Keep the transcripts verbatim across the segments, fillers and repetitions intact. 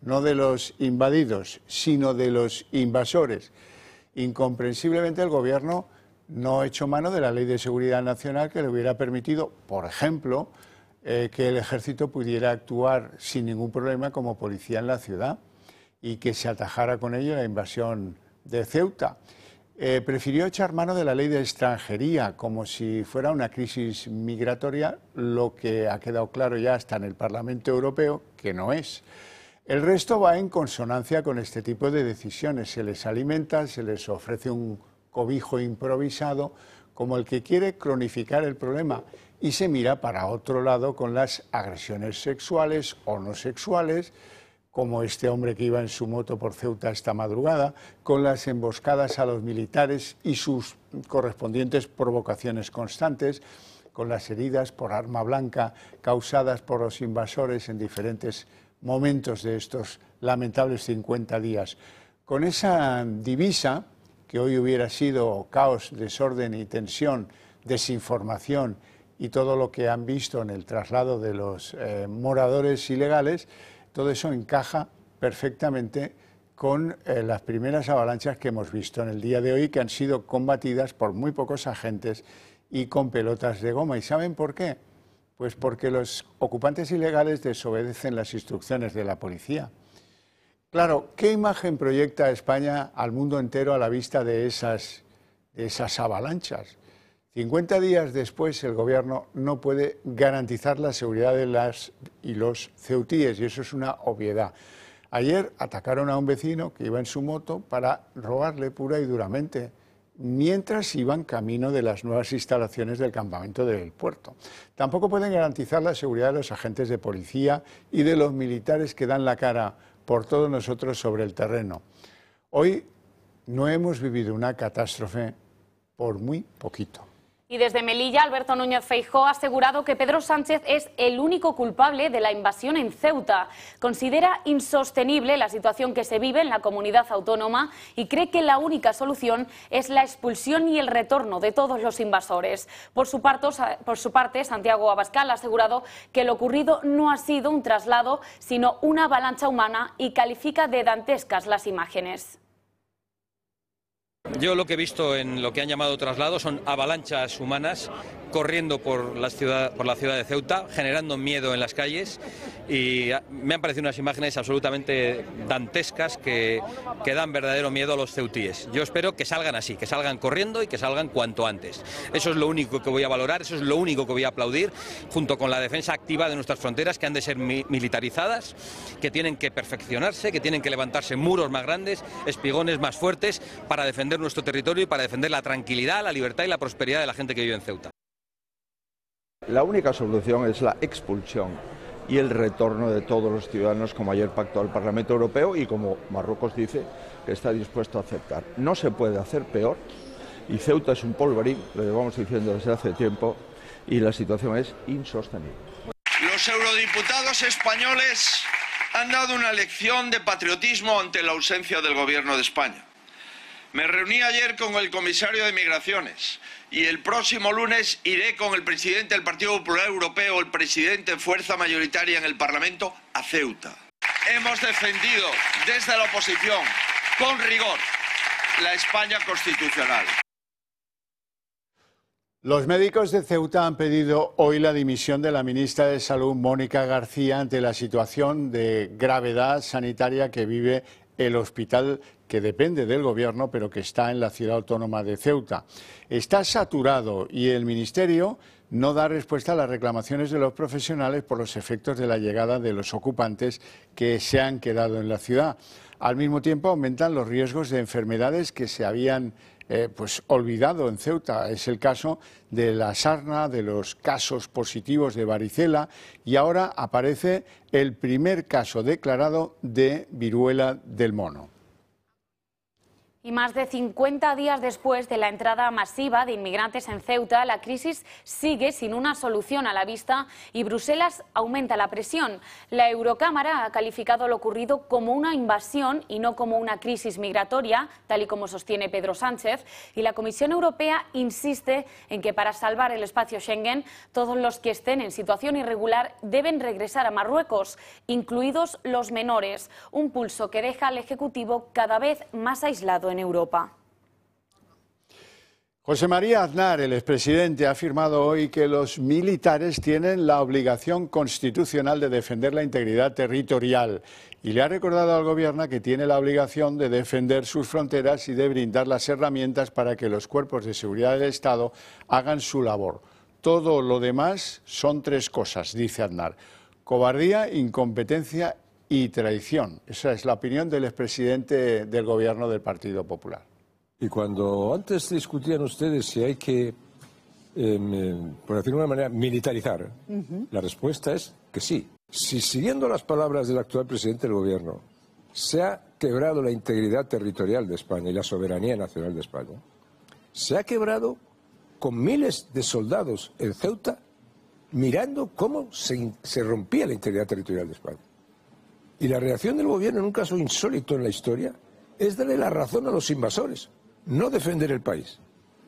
no de los invadidos, sino de los invasores. Incomprensiblemente el Gobierno no ha hecho mano de la Ley de Seguridad Nacional que le hubiera permitido, por ejemplo, eh, que el Ejército pudiera actuar sin ningún problema como policía en la ciudad y que se atajara con ello la invasión de Ceuta. Eh, prefirió echar mano de la Ley de Extranjería como si fuera una crisis migratoria, lo que ha quedado claro ya hasta en el Parlamento Europeo que no es. El resto va en consonancia con este tipo de decisiones. Se les alimenta, se les ofrece un cobijo improvisado como el que quiere cronificar el problema y se mira para otro lado con las agresiones sexuales o no sexuales, como este hombre que iba en su moto por Ceuta esta madrugada, con las emboscadas a los militares y sus correspondientes provocaciones constantes, con las heridas por arma blanca causadas por los invasores en diferentes momentos de estos lamentables cincuenta días. Con esa divisa, que hoy hubiera sido caos, desorden y tensión, desinformación y todo lo que han visto en el traslado de los eh, moradores ilegales, todo eso encaja perfectamente con eh, las primeras avalanchas que hemos visto en el día de hoy, que han sido combatidas por muy pocos agentes y con pelotas de goma. ¿Y saben por qué? Pues porque los ocupantes ilegales desobedecen las instrucciones de la policía. Claro, ¿qué imagen proyecta España al mundo entero a la vista de esas, de esas avalanchas? cincuenta días después el Gobierno no puede garantizar la seguridad de las y los ceutíes, y eso es una obviedad. Ayer atacaron a un vecino que iba en su moto para robarle pura y duramente, mientras iban camino de las nuevas instalaciones del campamento del puerto. Tampoco pueden garantizar la seguridad de los agentes de policía y de los militares que dan la cara por todos nosotros sobre el terreno. Hoy no hemos vivido una catástrofe por muy poquito. Y desde Melilla, Alberto Núñez Feijóo ha asegurado que Pedro Sánchez es el único culpable de la invasión en Ceuta. Considera insostenible la situación que se vive en la comunidad autónoma y cree que la única solución es la expulsión y el retorno de todos los invasores. Por su parte, por su parte Santiago Abascal ha asegurado que lo ocurrido no ha sido un traslado, sino una avalancha humana y califica de dantescas las imágenes. Yo lo que he visto en lo que han llamado traslado son avalanchas humanas corriendo por la ciudad, por la ciudad de Ceuta, generando miedo en las calles, y me han parecido unas imágenes absolutamente dantescas que, que dan verdadero miedo a los ceutíes. Yo espero que salgan así, que salgan corriendo y que salgan cuanto antes. Eso es lo único que voy a valorar, eso es lo único que voy a aplaudir, junto con la defensa activa de nuestras fronteras, que han de ser mi militarizadas, que tienen que perfeccionarse, que tienen que levantarse muros más grandes, espigones más fuertes para defender nuestro territorio y para defender la tranquilidad, la libertad y la prosperidad de la gente que vive en Ceuta. La única solución es la expulsión y el retorno de todos los ciudadanos, como ayer pactó el Parlamento Europeo y como Marruecos dice que está dispuesto a aceptar. No se puede hacer peor y Ceuta es un polvorín, lo llevamos diciendo desde hace tiempo, y la situación es insostenible. Los eurodiputados españoles han dado una lección de patriotismo ante la ausencia del Gobierno de España. Me reuní ayer con el comisario de Migraciones y el próximo lunes iré con el presidente del Partido Popular Europeo, el presidente de fuerza mayoritaria en el Parlamento, a Ceuta. Hemos defendido desde la oposición, con rigor, la España constitucional. Los médicos de Ceuta han pedido hoy la dimisión de la ministra de Salud, Mónica García, ante la situación de gravedad sanitaria que vive el hospital que depende del Gobierno, pero que está en la ciudad autónoma de Ceuta. Está saturado y el Ministerio no da respuesta a las reclamaciones de los profesionales por los efectos de la llegada de los ocupantes que se han quedado en la ciudad. Al mismo tiempo aumentan los riesgos de enfermedades que se habían eh, pues, olvidado en Ceuta. Es el caso de la sarna, de los casos positivos de varicela, y ahora aparece el primer caso declarado de viruela del mono. Y más de cincuenta días después de la entrada masiva de inmigrantes en Ceuta, la crisis sigue sin una solución a la vista y Bruselas aumenta la presión. La Eurocámara ha calificado lo ocurrido como una invasión y no como una crisis migratoria, tal y como sostiene Pedro Sánchez, y la Comisión Europea insiste en que para salvar el espacio Schengen, todos los que estén en situación irregular deben regresar a Marruecos, incluidos los menores, un pulso que deja al Ejecutivo cada vez más aislado en en Europa. José María Aznar, el expresidente, ha afirmado hoy que los militares tienen la obligación constitucional de defender la integridad territorial y le ha recordado al Gobierno que tiene la obligación de defender sus fronteras y de brindar las herramientas para que los cuerpos de seguridad del Estado hagan su labor. Todo lo demás son tres cosas, dice Aznar: cobardía, incompetencia y traición. Esa es la opinión del expresidente del Gobierno del Partido Popular. Y cuando antes discutían ustedes si hay que, eh, por decirlo de una manera, militarizar, uh-huh. la respuesta es que sí. Si, siguiendo las palabras del actual presidente del Gobierno, se ha quebrado la integridad territorial de España y la soberanía nacional de España, se ha quebrado con miles de soldados en Ceuta mirando cómo se, se rompía la integridad territorial de España. Y la reacción del Gobierno en un caso insólito en la historia es darle la razón a los invasores, no defender el país.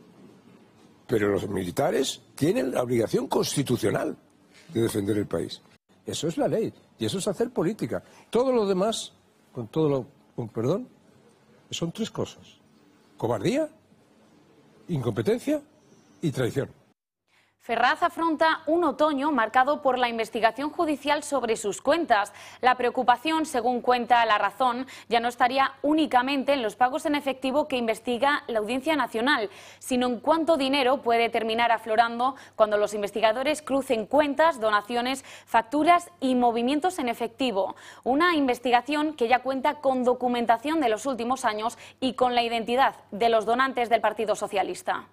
Pero los militares tienen la obligación constitucional de defender el país. Eso es la ley y eso es hacer política. Todo lo demás, con todo lo, con perdón, son tres cosas: cobardía, incompetencia y traición. Ferraz afronta un otoño marcado por la investigación judicial sobre sus cuentas. La preocupación, según cuenta La Razón, ya no estaría únicamente en los pagos en efectivo que investiga la Audiencia Nacional, sino en cuánto dinero puede terminar aflorando cuando los investigadores crucen cuentas, donaciones, facturas y movimientos en efectivo. Una investigación que ya cuenta con documentación de los últimos años y con la identidad de los donantes del Partido Socialista.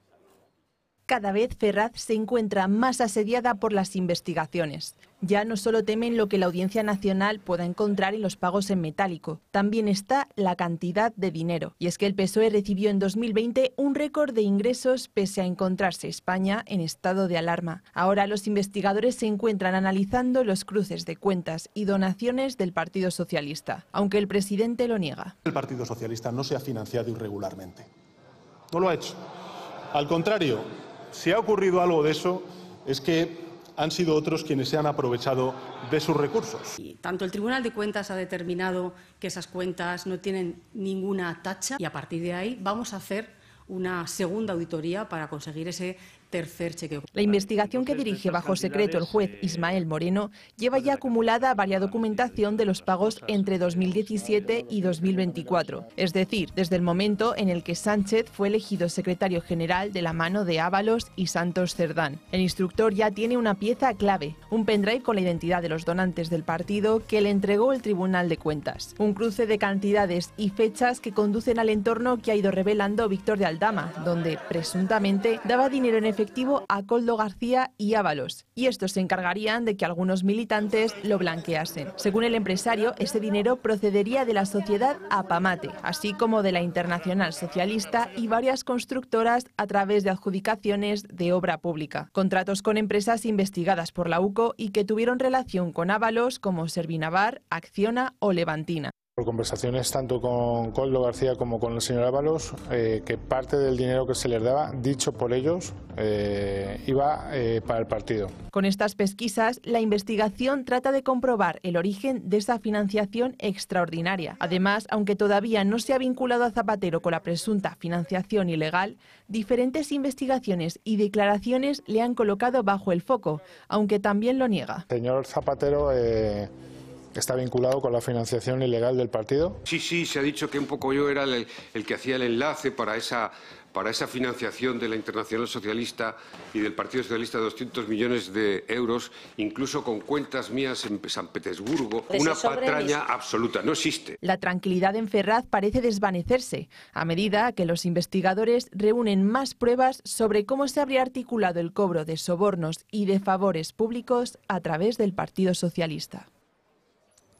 Cada vez Ferraz se encuentra más asediada por las investigaciones. Ya no solo temen lo que la Audiencia Nacional pueda encontrar en los pagos en metálico, también está la cantidad de dinero. Y es que el P S O E recibió en dos mil veinte un récord de ingresos pese a encontrarse España en estado de alarma. Ahora los investigadores se encuentran analizando los cruces de cuentas y donaciones del Partido Socialista, aunque el presidente lo niega. El Partido Socialista no se ha financiado irregularmente. No lo ha hecho. Al contrario, si ha ocurrido algo de eso, es que han sido otros quienes se han aprovechado de sus recursos. Y tanto el Tribunal de Cuentas ha determinado que esas cuentas no tienen ninguna tacha y a partir de ahí vamos a hacer una segunda auditoría para conseguir ese tercer chequeo. La investigación que dirige bajo secreto el juez Ismael Moreno lleva ya acumulada varias documentación de los pagos entre dos mil diecisiete y dos mil veinticuatro, es decir, desde el momento en el que Sánchez fue elegido secretario general de la mano de Ábalos y Santos Cerdán. El instructor ya tiene una pieza clave, un pendrive con la identidad de los donantes del partido que le entregó el Tribunal de Cuentas. Un cruce de cantidades y fechas que conducen al entorno que ha ido revelando Víctor de Aldama, donde presuntamente daba dinero en efectivo a Koldo García y Ábalos, y estos se encargarían de que algunos militantes lo blanqueasen. Según el empresario, ese dinero procedería de la sociedad Apamate, así como de la Internacional Socialista y varias constructoras a través de adjudicaciones de obra pública. Contratos con empresas investigadas por la U C O y que tuvieron relación con Ábalos como Servinavar, Acciona o Levantina. Por conversaciones tanto con Koldo García como con el señor Ábalos, eh, que parte del dinero que se les daba, dicho por ellos, eh, iba eh, para el partido. Con estas pesquisas, la investigación trata de comprobar el origen de esa financiación extraordinaria. Además, aunque todavía no se ha vinculado a Zapatero con la presunta financiación ilegal, diferentes investigaciones y declaraciones le han colocado bajo el foco, aunque también lo niega. Señor Zapatero, eh... ¿está vinculado con la financiación ilegal del partido? Sí, sí, se ha dicho que un poco yo era el, el que hacía el enlace para esa, para esa financiación de la Internacional Socialista y del Partido Socialista de doscientos millones de euros, incluso con cuentas mías en San Petersburgo. Una patraña absoluta, no existe. La tranquilidad en Ferraz parece desvanecerse a medida que los investigadores reúnen más pruebas sobre cómo se habría articulado el cobro de sobornos y de favores públicos a través del Partido Socialista.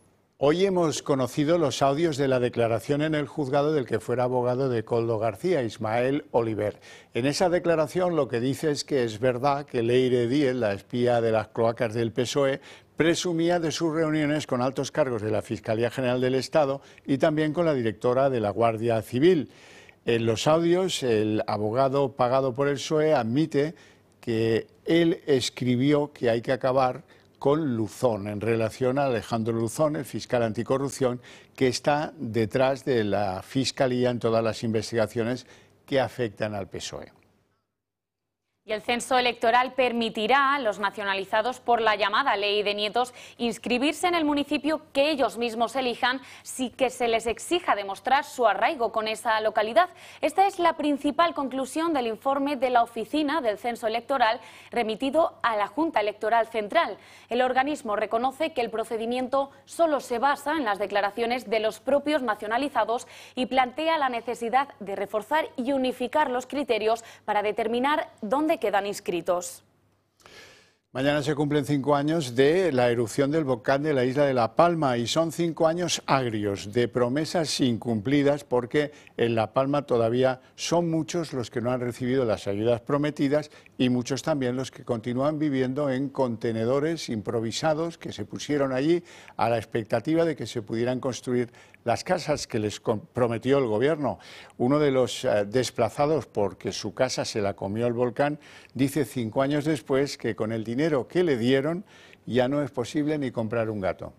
Hoy hemos conocido los audios de la declaración en el juzgado del que fuera abogado de Koldo García, Ismael Oliver. En esa declaración lo que dice es que es verdad que Leire Díez, la espía de las cloacas del P S O E, presumía de sus reuniones con altos cargos de la Fiscalía General del Estado y también con la directora de la Guardia Civil. En los audios, el abogado pagado por el P S O E admite que él escribió que hay que acabar con Luzón, en relación a Alejandro Luzón, el fiscal anticorrupción, que está detrás de la Fiscalía en todas las investigaciones que afectan al P S O E. Y el censo electoral permitirá a los nacionalizados por la llamada Ley de Nietos inscribirse en el municipio que ellos mismos elijan sin que se les exija demostrar su arraigo con esa localidad. Esta es la principal conclusión del informe de la Oficina del Censo Electoral remitido a la Junta Electoral Central. El organismo reconoce que el procedimiento solo se basa en las declaraciones de los propios nacionalizados y plantea la necesidad de reforzar y unificar los criterios para determinar dónde quedan inscritos. Mañana se cumplen cinco años de la erupción del volcán de la isla de La Palma y son cinco años agrios de promesas incumplidas porque en La Palma todavía son muchos los que no han recibido las ayudas prometidas y muchos también los que continúan viviendo en contenedores improvisados que se pusieron allí a la expectativa de que se pudieran construir las casas que les prometió el gobierno. Uno de los eh, desplazados porque su casa se la comió el volcán dice cinco años después que con el dinero que le dieron ya no es posible ni comprar un gato.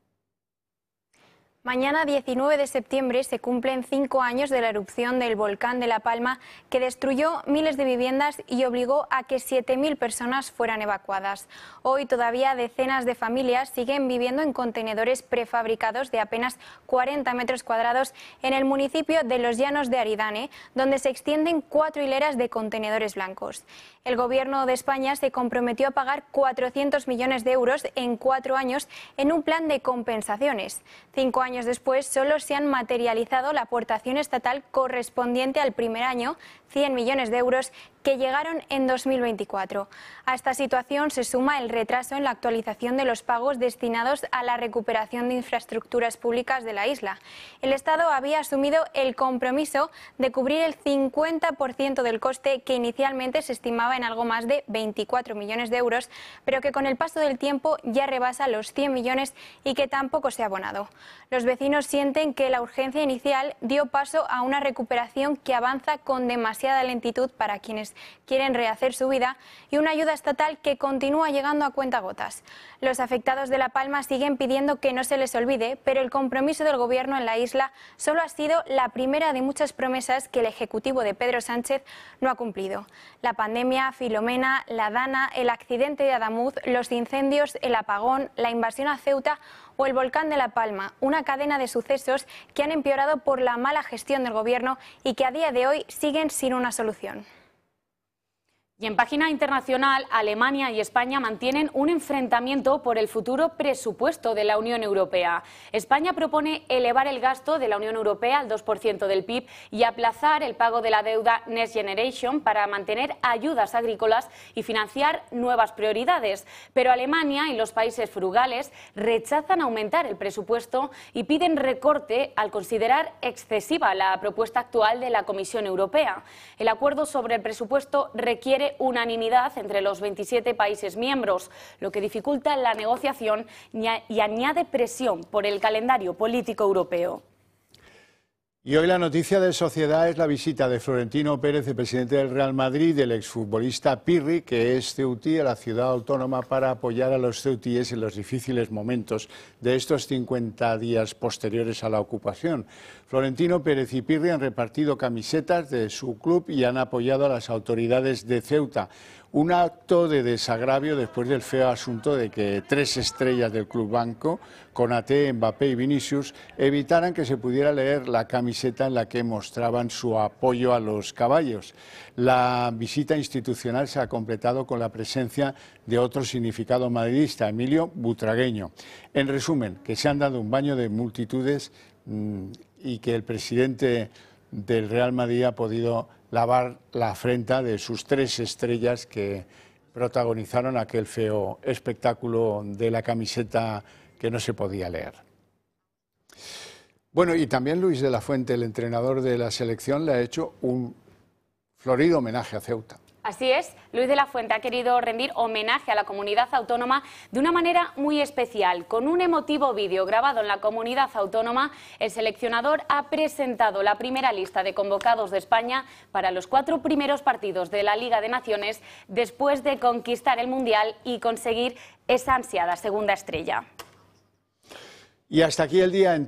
Mañana, diecinueve de septiembre, se cumplen cinco años de la erupción del volcán de La Palma, que destruyó miles de viviendas y obligó a que siete mil personas fueran evacuadas. Hoy todavía decenas de familias siguen viviendo en contenedores prefabricados de apenas cuarenta metros cuadrados en el municipio de Los Llanos de Aridane, donde se extienden cuatro hileras de contenedores blancos. El Gobierno de España se comprometió a pagar cuatrocientos millones de euros en cuatro años en un plan de compensaciones. Cinco años después solo se han materializado la aportación estatal correspondiente al primer año, cien millones de euros, que llegaron en dos mil veinticuatro. A esta situación se suma el retraso en la actualización de los pagos destinados a la recuperación de infraestructuras públicas de la isla. El Estado había asumido el compromiso de cubrir el cincuenta por ciento del coste, que inicialmente se estimaba en algo más de veinticuatro millones de euros, pero que con el paso del tiempo ya rebasa los cien millones y que tampoco se ha abonado. Los vecinos sienten que la urgencia inicial dio paso a una recuperación que avanza con demasiada lentitud para quienes quieren rehacer su vida y una ayuda estatal que continúa llegando a cuentagotas. Los afectados de La Palma siguen pidiendo que no se les olvide, pero el compromiso del Gobierno en la isla solo ha sido la primera de muchas promesas que el Ejecutivo de Pedro Sánchez no ha cumplido. La pandemia, Filomena, la Dana, el accidente de Adamuz, los incendios, el apagón, la invasión a Ceuta o el volcán de La Palma, una cadena de sucesos que han empeorado por la mala gestión del Gobierno y que a día de hoy siguen sin una solución. Y en página internacional, Alemania y España mantienen un enfrentamiento por el futuro presupuesto de la Unión Europea. España propone elevar el gasto de la Unión Europea al dos por ciento del P I B y aplazar el pago de la deuda Next Generation para mantener ayudas agrícolas y financiar nuevas prioridades. Pero Alemania y los países frugales rechazan aumentar el presupuesto y piden recorte al considerar excesiva la propuesta actual de la Comisión Europea. El acuerdo sobre el presupuesto requiere unanimidad entre los veintisiete países miembros, lo que dificulta la negociación y añade presión por el calendario político europeo. Y hoy la noticia de sociedad es la visita de Florentino Pérez, el presidente del Real Madrid, del exfutbolista Pirri, que es ceutí, a la ciudad autónoma para apoyar a los ceutíes en los difíciles momentos de estos cincuenta días posteriores a la ocupación. Florentino Pérez y Pirri han repartido camisetas de su club y han apoyado a las autoridades de Ceuta. Un acto de desagravio después del feo asunto de que tres estrellas del club banco, Konaté, Mbappé y Vinicius, evitaran que se pudiera leer la camiseta en la que mostraban su apoyo a los caballos. La visita institucional se ha completado con la presencia de otro significado madridista, Emilio Butragueño. En resumen, que se han dado un baño de multitudes mmm, y que el presidente del Real Madrid ha podido lavar la afrenta de sus tres estrellas que protagonizaron aquel feo espectáculo de la camiseta que no se podía leer. Bueno, y también Luis de la Fuente, el entrenador de la selección, le ha hecho un florido homenaje a Ceuta. Así es, Luis de la Fuente ha querido rendir homenaje a la comunidad autónoma de una manera muy especial. Con un emotivo vídeo grabado en la comunidad autónoma, el seleccionador ha presentado la primera lista de convocados de España para los cuatro primeros partidos de la Liga de Naciones después de conquistar el Mundial y conseguir esa ansiada segunda estrella. Y hasta aquí el día en